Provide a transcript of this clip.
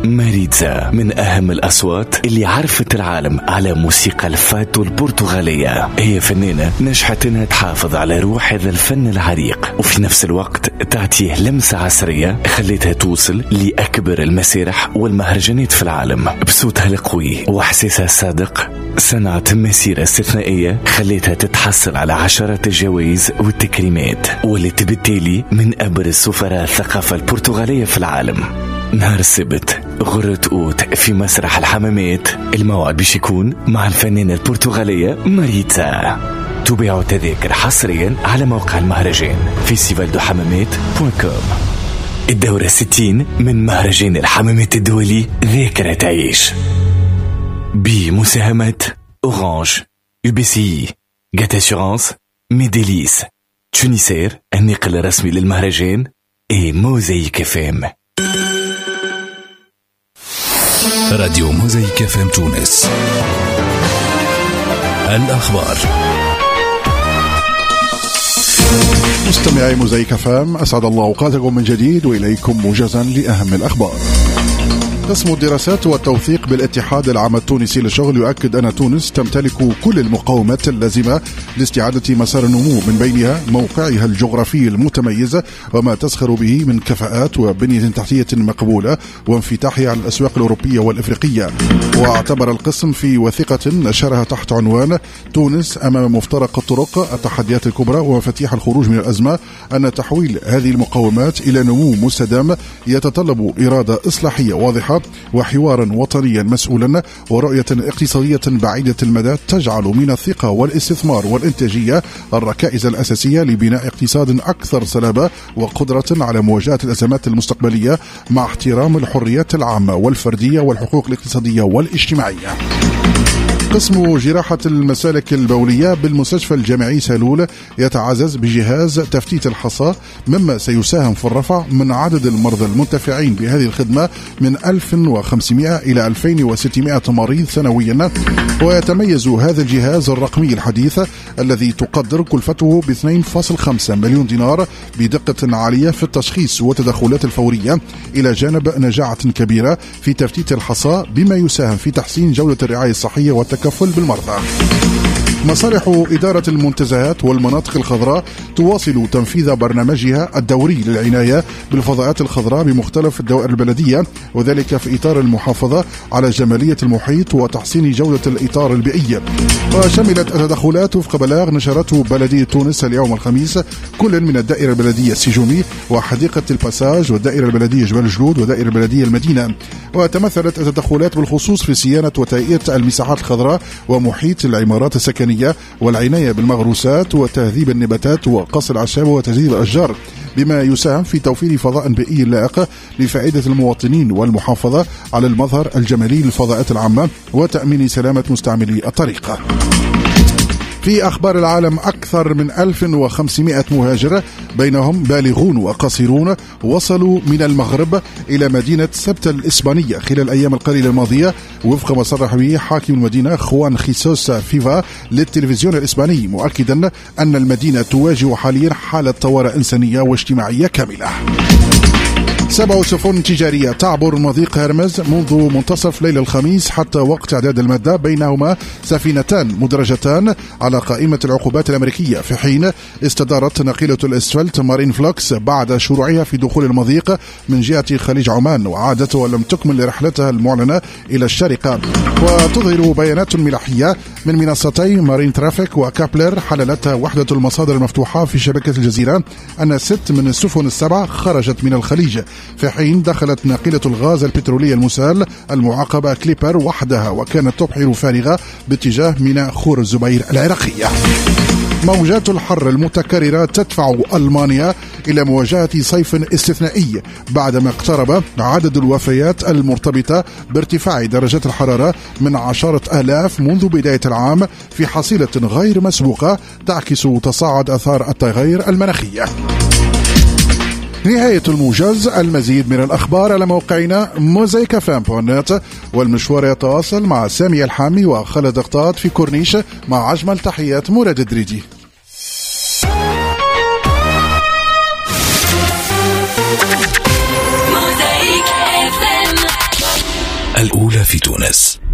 ماريتزا من أهم الأصوات اللي عرفت العالم على موسيقى الفاتو البرتغالية. هي فنانة نجحت انها تحافظ على روح هذا الفن العريق وفي نفس الوقت تعطيه لمسة عصرية خليتها توصل لأكبر المسارح والمهرجانات في العالم. بصوتها القوي وإحساسها الصادق صنعت مسيرة استثنائية خليتها تتحصل على عشرات الجوائز والتكريمات، والتي بالتالي من أبرز سفراء الثقافة البرتغالية في العالم. نهار السبت غرة أوت في مسرح الحمامات، الموعد باش يكون مع الفنانة البرتغالية ماريتزا. تباعوا تذاكر حصريا على موقع المهرجان festivaldohammamat.com. الدورة 60 من مهرجان الحمامات الدولي ذاكرة تعيش بمساهمة أورانج، UBCI، جات أسيورانس، ميديليس، تونيسير الناقل الرسمي للمهرجان، موزايك FM. راديو موزايك FM تونس. الأخبار. مستمعي موزايك FM، أسعد الله أوقاتكم من جديد وإليكم موجزا لأهم الأخبار. قسم الدراسات والتوثيق بالاتحاد العام التونسي للشغل يؤكد أن تونس تمتلك كل المقومات اللازمة لاستعادة مسار النمو، من بينها موقعها الجغرافي المتميز وما تسخر به من كفاءات وبنية تحتية مقبولة وانفتاحها على الأسواق الأوروبية والإفريقية. واعتبر القسم في وثيقة نشرها تحت عنوان تونس أمام مفترق الطرق، التحديات الكبرى ومفاتيح الخروج من الأزمة، أن تحويل هذه المقومات إلى نمو مستدام يتطلب إرادة إصلاحية واضحة وحوارا وطنيا مسؤولا ورؤية اقتصادية بعيدة المدى تجعل من الثقة والاستثمار والإنتاجية الركائز الأساسية لبناء اقتصاد أكثر سلامة وقدرة على مواجهة الأزمات المستقبلية مع احترام الحريات العامة والفردية والحقوق الاقتصادية والاجتماعية. قسم جراحة المسالك البولية بالمستشفى الجامعي سالول يتعزز بجهاز تفتيت الحصى، مما سيساهم في الرفع من عدد المرضى المنتفعين بهذه الخدمة من 1500 إلى 2600 مريض سنويا. ويتميز هذا الجهاز الرقمي الحديث الذي تقدر كلفته ب 2.5 مليون دينار بدقة عالية في التشخيص والتدخلات الفورية، إلى جانب نجاعة كبيرة في تفتيت الحصى، بما يساهم في تحسين جودة الرعاية الصحية والتكفل بالمرضى. مصالح إدارة المنتزهات والمناطق الخضراء تواصل تنفيذ برنامجها الدوري للعناية بالفضاءات الخضراء بمختلف الدوائر البلدية، وذلك في إطار المحافظة على جمالية المحيط وتحسين جودة الإطار البيئي. وشملت التدخلات وفق بلاغ نشرته بلدية تونس اليوم الخميس كل من الدائرة البلدية السجومي وحديقة الباساج والدائرة البلدية جبل الجلود ودائرة البلدية المدينة. وتمثلت التدخلات بالخصوص في صيانة وتهيئة المساحات الخضراء ومحيط العمارات السكنية والعناية بالمغروسات وتهذيب النباتات وقص الأعشاب وتجديد الأشجار، بما يساهم في توفير فضاء بيئي لائق لفائدة المواطنين والمحافظة على المظهر الجمالي للفضاءات العامة وتأمين سلامة مستعملي الطريق. في أخبار العالم، أكثر من 1500 مهاجر بينهم بالغون وقصيرون وصلوا من المغرب إلى مدينة سبتة الإسبانية خلال الأيام القليلة الماضية، وفق ما صرح به حاكم المدينة خوان خيسوس فيفا للتلفزيون الإسباني، مؤكدا أن المدينة تواجه حاليا حالة طوارئ إنسانية واجتماعية كاملة. 7 سفن تجارية تعبر مضيق هرمز منذ منتصف ليلة الخميس حتى وقت إعداد المادة، بينهما سفينتان مدرجتان على قائمة العقوبات الأمريكية، في حين استدارت ناقلة الأسفلت مارين فلوكس بعد شروعها في دخول المضيق من جهة خليج عمان، وعادت ولم تكمل رحلتها المعلنة إلى الشارقة. وتظهر بيانات ملاحية من منصتي مارين ترافيك وكابلر حللتها وحدة المصادر المفتوحة في شبكة الجزيرة أن 6 من السفن ال7 خرجت من الخليج، في حين دخلت ناقلة الغاز البترولي المسال المعاقبة كليبر وحدها، وكانت تبحر فارغة باتجاه ميناء خور الزبير العراقية. موجات الحر المتكررة تدفع ألمانيا إلى مواجهة صيف استثنائي بعدما اقترب عدد الوفيات المرتبطة بارتفاع درجات الحرارة من 10,000 منذ بداية العام، في حصيلة غير مسبوقة تعكس تصاعد أثار التغير المناخي. نهاية الموجز. المزيد من الأخبار على موقعنا mozaicfm.net، والمشوار يتواصل مع سامي الحامي وخالد قطاط في كورنيش، مع أجمل تحيات مراد الدريدي. الأولى في تونس.